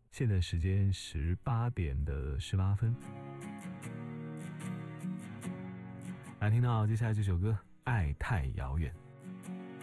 现在时间18:18。来听到接下来这首歌《爱太遥远》。